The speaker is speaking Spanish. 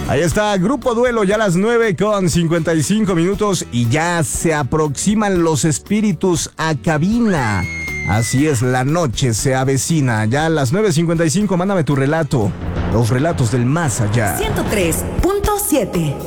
Ahí está, Grupo Duelo, ya a las 9:55 y ya se aproximan los espíritus a cabina. Así es, la noche se avecina. Ya a las 9:55, mándame tu relato. Los relatos del más allá. 103.7